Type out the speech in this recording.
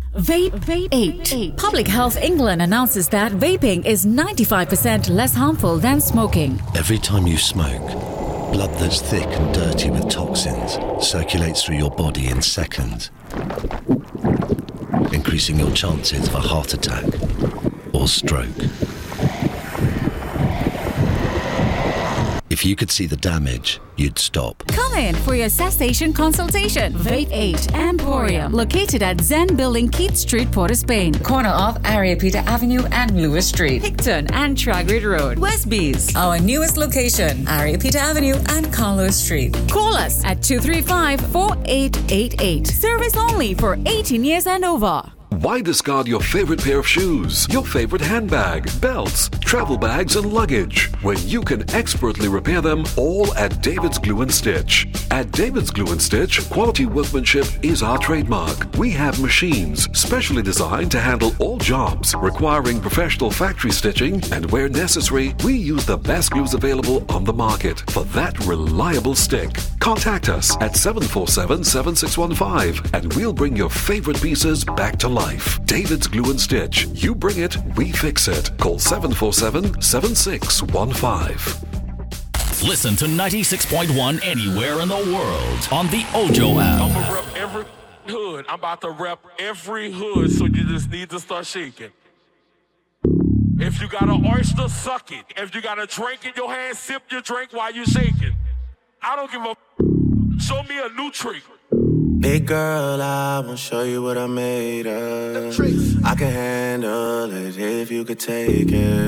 Vape 8. Public Health England announces that vaping is 95% less harmful than smoking. Every time you smoke, blood that's thick and dirty with toxins circulates through your body in seconds, increasing your chances of a heart attack or stroke. If you could see the damage, you'd stop. Come in for your cessation consultation. Vape 8 Emporium, located at Zen Building, Keith Street, Port of Spain. Corner of Ariapita Avenue and Lewis Street. Picton and Tragrid Road, Westbees. Our newest location, Ariapita Avenue and Carlos Street. Call us at 235-4888. Service only for 18 years and over. Why discard your favorite pair of shoes, your favorite handbag, belts, travel bags, and luggage when you can expertly repair them all at David's Glue and Stitch? At David's Glue and Stitch, quality workmanship is our trademark. We have machines specially designed to handle all jobs requiring professional factory stitching, and where necessary, we use the best glues available on the market for that reliable stick. Contact us at 747-7615 and we'll bring your favorite pieces back to life. David's Glue and Stitch. You bring it, we fix it. Call 747-7615. Listen to 96.1 anywhere in the world on the Ojo app. I'm gonna rep every hood. I'm about to rep every hood, so you just need to start shaking. If you got an oyster, suck it. If you got a drink in your hand, sip your drink while you shaking. I don't give a show me a new trick. Big girl, I wanna show you what I made of. I can handle it if you could take it.